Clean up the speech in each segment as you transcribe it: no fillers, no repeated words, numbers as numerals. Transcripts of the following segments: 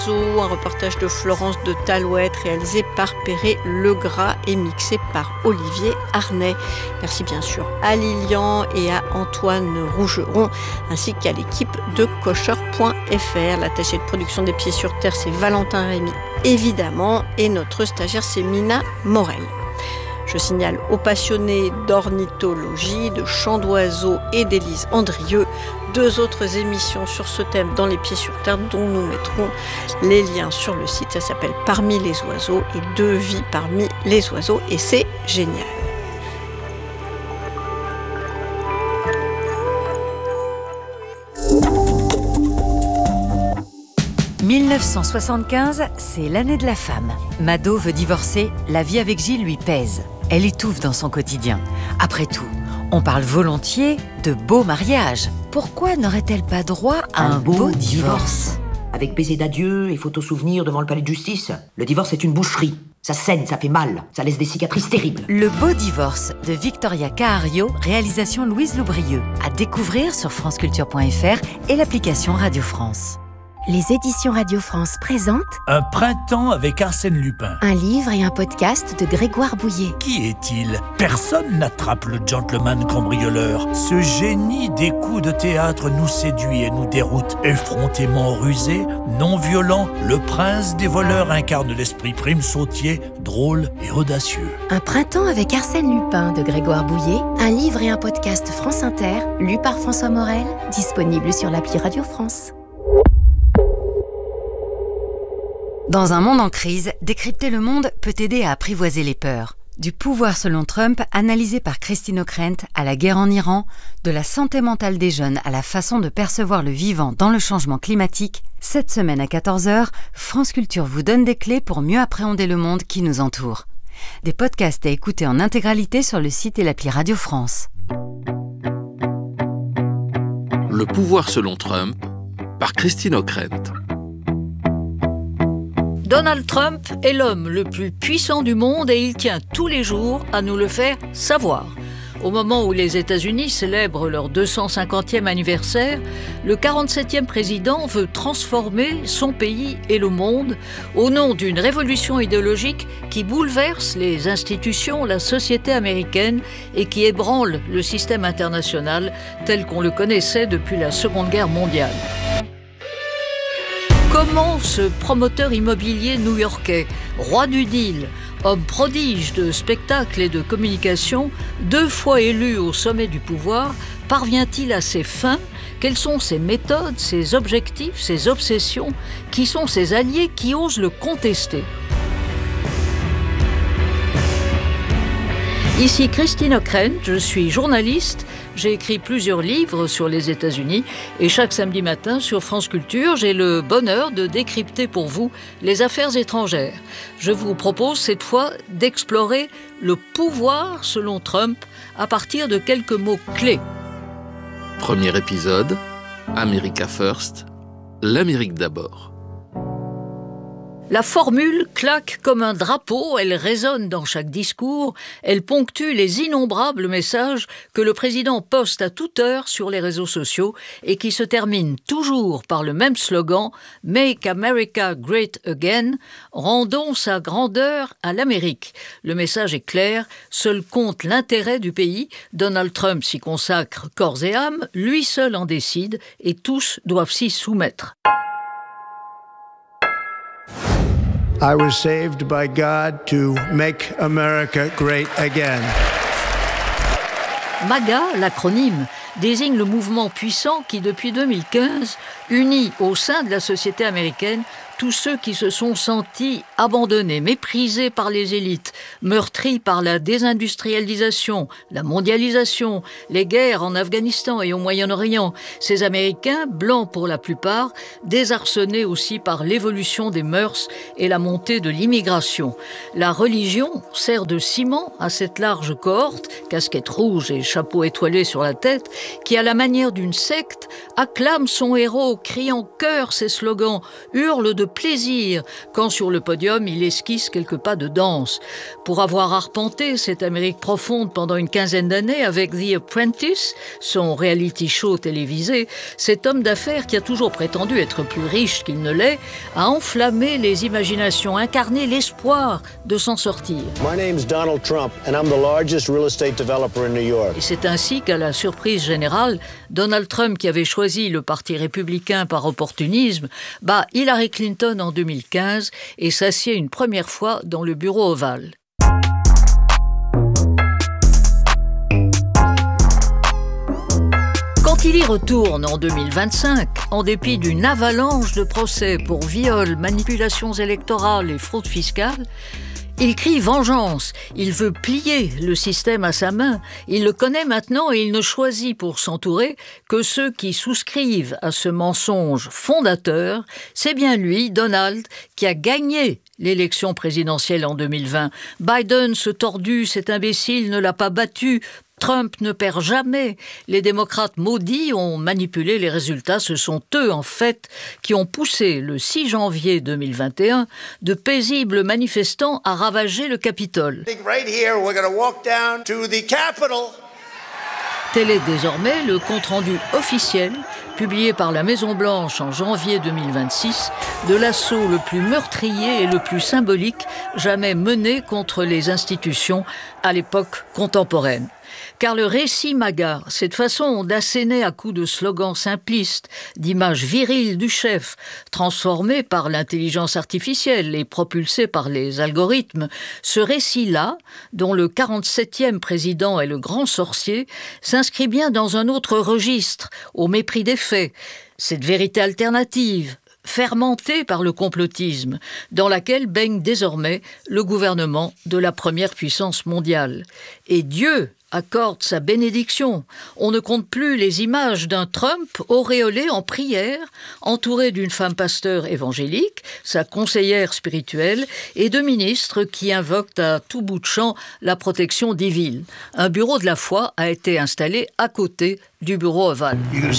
Un reportage de Florence de Talouette réalisé par Perret Legras et mixé par Olivier Arnay. Merci bien sûr à Lilian et à Antoine Rougeron ainsi qu'à l'équipe de Cocher.fr. L'attaché de production des Pieds sur Terre, c'est Valentin Rémy évidemment, et notre stagiaire, c'est Mina Morel. Je signale aux passionnés d'ornithologie, de chants d'oiseaux et d'Élise Andrieux 2 autres émissions sur ce thème dans les Pieds sur Terre dont nous mettrons les liens sur le site. Ça s'appelle Parmi les oiseaux et 2 vies parmi les oiseaux et c'est génial. « 1975, c'est l'année de la femme. Mado veut divorcer, la vie avec Gilles lui pèse. Elle étouffe dans son quotidien. Après tout, on parle volontiers de beau mariage. Pourquoi n'aurait-elle pas droit à un beau divorce ? Avec baiser d'adieu et photos souvenirs devant le palais de justice. Le divorce est une boucherie. Ça saigne, ça fait mal, ça laisse des cicatrices terribles. Le beau divorce de Victoria Cahario, réalisation Louise Loubrieux. À découvrir sur franceculture.fr et l'application Radio France. Les éditions Radio France présentent Un printemps avec Arsène Lupin. Un livre et un podcast de Grégoire Bouillet. Qui est-il ? Personne n'attrape le gentleman cambrioleur. Ce génie des coups de théâtre nous séduit et nous déroute. Effrontément rusé, non violent, le prince des voleurs incarne l'esprit prime sautier, drôle et audacieux. Un printemps avec Arsène Lupin de Grégoire Bouillet. Un livre et un podcast France Inter, lu par François Morel, disponible sur l'appli Radio France. Dans un monde en crise, décrypter le monde peut aider à apprivoiser les peurs. Du pouvoir selon Trump, analysé par Christine O'Krent, à la guerre en Iran, de la santé mentale des jeunes à la façon de percevoir le vivant dans le changement climatique, cette semaine à 14h, France Culture vous donne des clés pour mieux appréhender le monde qui nous entoure. Des podcasts à écouter en intégralité sur le site et l'appli Radio France. Le pouvoir selon Trump, par Christine O'Krent. Donald Trump est l'homme le plus puissant du monde et il tient tous les jours à nous le faire savoir. Au moment où les États-Unis célèbrent leur 250e anniversaire, le 47e président veut transformer son pays et le monde au nom d'une révolution idéologique qui bouleverse les institutions, la société américaine et qui ébranle le système international tel qu'on le connaissait depuis la Seconde Guerre mondiale. Comment ce promoteur immobilier new-yorkais, roi du deal, homme prodige de spectacle et de communication, 2 fois élu au sommet du pouvoir, parvient-il à ses fins ? Quelles sont ses méthodes, ses objectifs, ses obsessions ? Qui sont ses alliés qui osent le contester ? Ici Christine O'Krent, je suis journaliste. J'ai écrit plusieurs livres sur les États-Unis et chaque samedi matin sur France Culture, j'ai le bonheur de décrypter pour vous les affaires étrangères. Je vous propose cette fois d'explorer le pouvoir selon Trump à partir de quelques mots clés. Premier épisode, America First, l'Amérique d'abord. La formule claque comme un drapeau, elle résonne dans chaque discours, elle ponctue les innombrables messages que le président poste à toute heure sur les réseaux sociaux et qui se terminent toujours par le même slogan « Make America Great Again », rendons sa grandeur à l'Amérique. Le message est clair, seul compte l'intérêt du pays, Donald Trump s'y consacre corps et âme, lui seul en décide et tous doivent s'y soumettre. I was saved by God to make America great again. MAGA, l'acronyme, désigne le mouvement puissant qui, depuis 2015, unit au sein de la société américaine tous ceux qui se sont sentis abandonnés, méprisés par les élites, meurtris par la désindustrialisation, la mondialisation, les guerres en Afghanistan et au Moyen-Orient. Ces Américains, blancs pour la plupart, désarçonnés aussi par l'évolution des mœurs et la montée de l'immigration. La religion sert de ciment à cette large cohorte, casquette rouge et chapeau étoilé sur la tête, qui, à la manière d'une secte, acclame son héros, crie en chœur ses slogans, hurle de plaisir quand sur le podium il esquisse quelques pas de danse. Pour avoir arpenté cette Amérique profonde pendant une quinzaine d'années avec The Apprentice, son reality show télévisé, cet homme d'affaires qui a toujours prétendu être plus riche qu'il ne l'est, a enflammé les imaginations, incarné l'espoir de s'en sortir. My name's Donald Trump and I'm the largest real estate developer in New York. Et c'est ainsi qu'à la surprise générale, Donald Trump, qui avait choisi le parti républicain par opportunisme, bat Hillary Clinton en 2015 et s'assied une première fois dans le bureau ovale. Quand il y retourne en 2025, en dépit d'une avalanche de procès pour viol, manipulations électorales et fraude fiscale, il crie vengeance, il veut plier le système à sa main, il le connaît maintenant et il ne choisit pour s'entourer que ceux qui souscrivent à ce mensonge fondateur. C'est bien lui, Donald, qui a gagné l'élection présidentielle en 2020. Biden, ce tordu, cet imbécile, ne l'a pas battu. Trump ne perd jamais. Les démocrates maudits ont manipulé les résultats. Ce sont eux, en fait, qui ont poussé le 6 janvier 2021 de paisibles manifestants à ravager le Capitole. Tel est désormais le compte-rendu officiel, publié par la Maison-Blanche en janvier 2026, de l'assaut le plus meurtrier et le plus symbolique jamais mené contre les institutions à l'époque contemporaine. Car le récit MAGA, cette façon d'asséner à coups de slogans simplistes, d'images viriles du chef, transformées par l'intelligence artificielle et propulsées par les algorithmes, ce récit-là, dont le 47e président est le grand sorcier, s'inscrit bien dans un autre registre, au mépris des faits. Cette vérité alternative, fermentée par le complotisme, dans laquelle baigne désormais le gouvernement de la première puissance mondiale. Et Dieu accorde sa bénédiction. On ne compte plus les images d'un Trump auréolé en prière, entouré d'une femme pasteur évangélique, sa conseillère spirituelle, et de ministres qui invoquent à tout bout de champ la protection divine. Un bureau de la foi a été installé à côté du bureau ovale.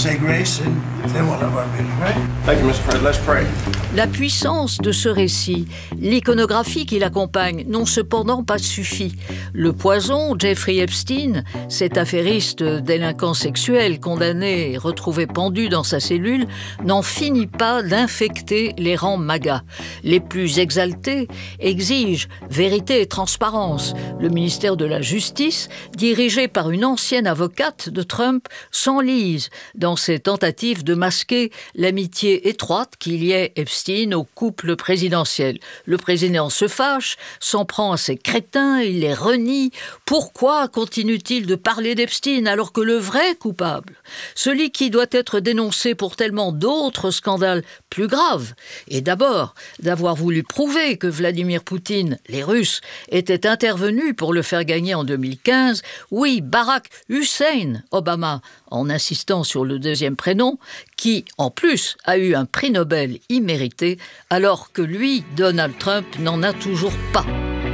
La puissance de ce récit, l'iconographie qui l'accompagne, n'ont cependant pas suffi. Le poison, Jeffrey Epstein, cet affairiste délinquant sexuel condamné et retrouvé pendu dans sa cellule, n'en finit pas d'infecter les rangs MAGA. Les plus exaltés exigent vérité et transparence. Le ministère de la Justice, dirigé par une ancienne avocate de Trump, s'enlise dans ses tentatives de masquer l'amitié étroite qui liait Epstein au couple présidentiel. Le président se fâche, s'en prend à ces crétins, il les renie. Pourquoi continue-t-il de parler d'Epstein alors que le vrai coupable, celui qui doit être dénoncé pour tellement d'autres scandales plus graves, est d'abord d'avoir voulu prouver que Vladimir Poutine, les Russes, étaient intervenus pour le faire gagner en 2015, oui, Barack Hussein Obama, en insistant sur le deuxième prénom, qui, en plus, a eu un prix Nobel immérité, alors que lui, Donald Trump, n'en a toujours pas.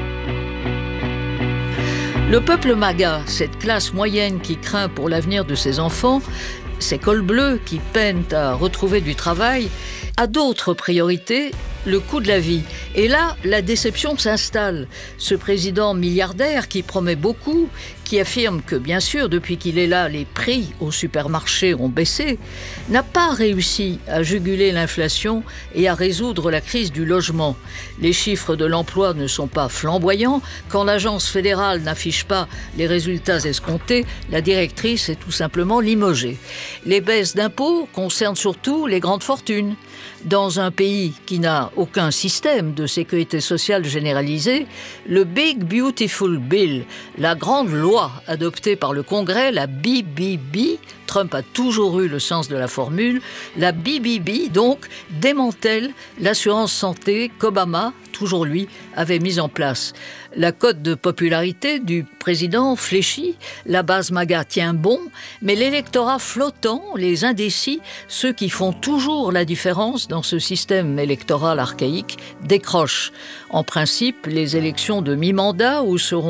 Le peuple MAGA, cette classe moyenne qui craint pour l'avenir de ses enfants, ces cols bleus qui peinent à retrouver du travail, a d'autres priorités, le coût de la vie. Et là, la déception s'installe. Ce président milliardaire qui promet beaucoup, qui affirme que, bien sûr, depuis qu'il est là, les prix au supermarché ont baissé, n'a pas réussi à juguler l'inflation et à résoudre la crise du logement. Les chiffres de l'emploi ne sont pas flamboyants. Quand l'agence fédérale n'affiche pas les résultats escomptés, la directrice est tout simplement limogée. Les baisses d'impôts concernent surtout les grandes fortunes. Dans un pays qui n'a aucun système de sécurité sociale généralisé, le Big Beautiful Bill, la grande loi adoptée par le Congrès, la BBB, Trump a toujours eu le sens de la formule, la BBB donc démantèle l'assurance santé qu'Obama, toujours lui, avait mise en place. La cote de popularité du président fléchit, la base MAGA tient bon, mais l'électorat flottant, les indécis, ceux qui font toujours la différence dans ce système électoral archaïque, décrochent. En principe, les élections de mi-mandat où seront